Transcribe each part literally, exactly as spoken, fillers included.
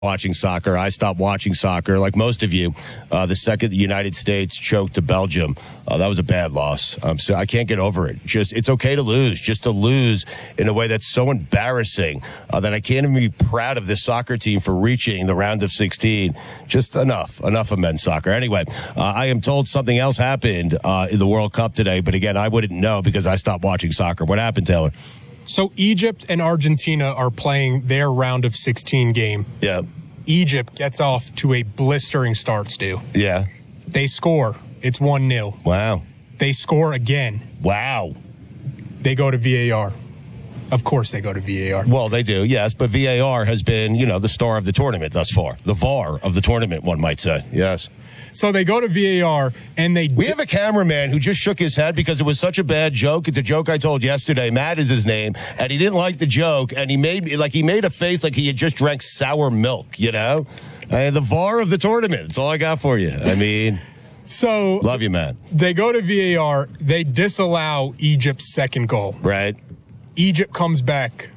watching soccer. I stopped watching soccer, like most of you. Uh, the second the United States choked to Belgium, uh, that was a bad loss. Um, so I can't get over it. Just it's okay to lose, just to lose in a way that's so embarrassing uh, that I can't even be proud of this soccer team for reaching the round of sixteen. Just enough, enough of men's soccer. Anyway, uh, I am told something else happened uh, in the World Cup today, but again, I wouldn't know because I stopped watching soccer. What happened, Taylor? So Egypt and Argentina are playing their round of sixteen game. Yeah. Egypt gets off to a blistering start, Stu. Yeah. They score. It's one nil. Wow. They score again. Wow. They go to V A R. Of course they go to V A R. Well, they do, yes, but V A R has been, you know, the star of the tournament thus far. The V A R of the tournament, one might say. Yes. So they go to V A R, and they... We have a cameraman who just shook his head because it was such a bad joke. It's a joke I told yesterday. Matt is his name, and he didn't like the joke, and he made like he made a face like he had just drank sour milk, you know? And the V A R of the tournament. That's all I got for you. I mean... So... Love you, Matt. They go to V A R. They disallow Egypt's second goal. Right. Egypt comes back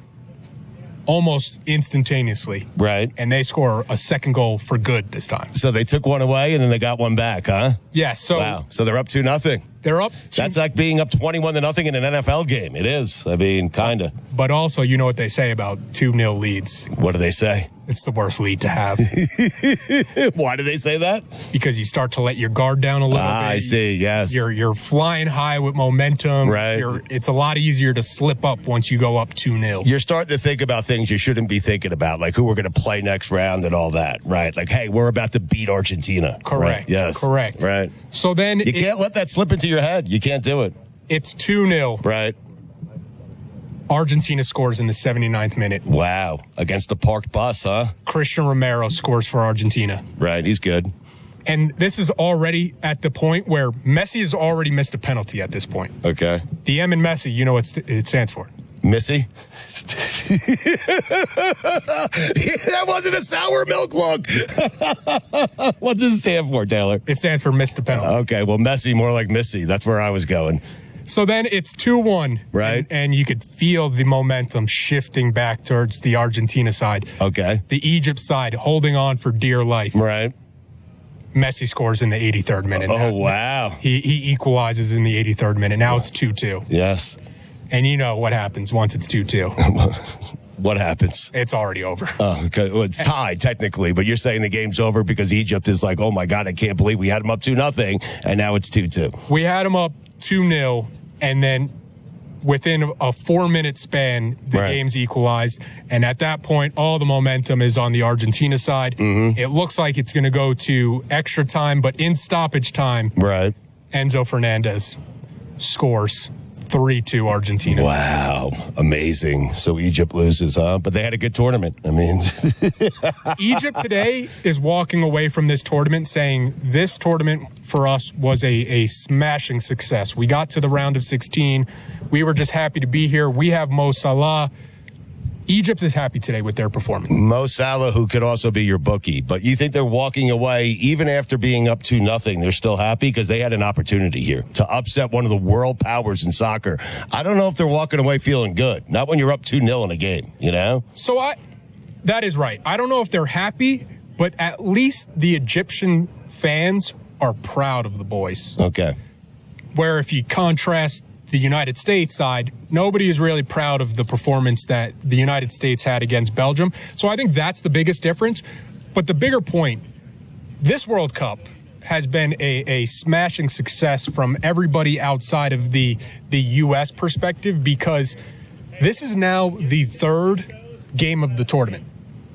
almost instantaneously. Right. And they score a second goal for good this time. So they took one away and then they got one back, huh? Yeah. So wow. So they're up two nothing. They're up. Two, That's like being up twenty-one to nothing in an N F L game. It is. I mean, kind of. But also, you know what they say about two nil leads. What do they say? It's the worst lead to have. Why do they say that? Because you start to let your guard down a little ah, bit. I see, yes. You're you're flying high with momentum. Right. You're, it's a lot easier to slip up once you go up two nil. You're starting to think about things you shouldn't be thinking about, like who we're going to play next round and all that, right? Like, hey, we're about to beat Argentina. Correct. Right? Yes. Correct. Right. So then... You it, can't let that slip into your head. You can't do it. It's two nil. Right. Argentina scores in the seventy-ninth minute. Wow. Against the parked bus, huh? Christian Romero scores for Argentina. Right. He's good. And this is already at the point where Messi has already missed a penalty at this point. Okay. The M in Messi, you know what it stands for. Missy? That wasn't a sour milk look. What's it stand for, Taylor? It stands for missed a penalty. Okay. Well, Messi, more like Missy. That's where I was going. So then it's two one. Right. And, and you could feel the momentum shifting back towards the Argentina side. Okay. The Egypt side holding on for dear life. Right. Messi scores in the eighty-third minute. Oh, now. wow. He he equalizes in the eighty-third minute. Now it's two two. Yes. And you know what happens once it's two two. What happens? It's already over. Oh, okay. Well, it's tied technically, but you're saying the game's over because Egypt is like, oh my God, I can't believe we had them up two nothing, and now it's two two. We had them up two nil, and then within a four-minute span, the right. game's equalized. And at that point, all the momentum is on the Argentina side. Mm-hmm. It looks like it's going to go to extra time, but in stoppage time, right. Enzo Fernandez scores three two Argentina. Wow. Amazing. So Egypt loses, huh? But they had a good tournament. I mean. Egypt today is walking away from this tournament saying this tournament for us was a, a smashing success. We got to the round of sixteen. We were just happy to be here. We have Mo Salah. Egypt is happy today with their performance. Mo Salah, who could also be your bookie. But you think they're walking away, even after being up two nothing, they're still happy because they had an opportunity here to upset one of the world powers in soccer. I don't know if they're walking away feeling good. Not when you're up two nil in a game, you know? So I, that is right. I don't know if they're happy, but at least the Egyptian fans are proud of the boys. Okay. Where if you contrast the United States side, nobody is really proud of the performance that the United States had against Belgium. So I think that's the biggest difference. But the bigger point, this World Cup has been a, a smashing success from everybody outside of the, the U S perspective because this is now the third game of the tournament.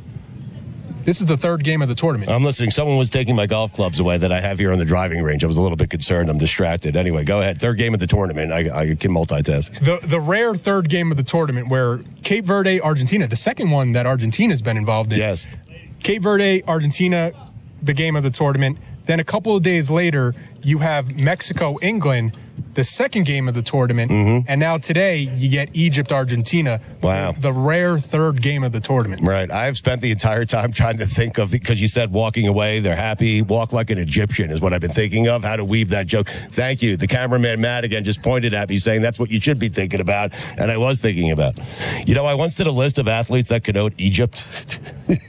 This is the third game of the tournament. I'm listening. Someone was taking my golf clubs away that I have here on the driving range. I was a little bit concerned. I'm distracted. Anyway, go ahead. Third game of the tournament. I, I can multitask. The the rare third game of the tournament where Cape Verde, Argentina, the second one that Argentina's been involved in. Yes. Cape Verde, Argentina, the game of the tournament. Then a couple of days later, you have Mexico, England, the second game of the tournament. Mm-hmm. And now today, you get Egypt, Argentina. Wow. The, the rare third game of the tournament. Right. I've spent the entire time trying to think of, because you said walking away, they're happy. Walk like an Egyptian is what I've been thinking of, how to weave that joke. Thank you. The cameraman, Matt, again, just pointed at me saying that's what you should be thinking about. And I was thinking about. You know, I once did a list of athletes that connote Egypt.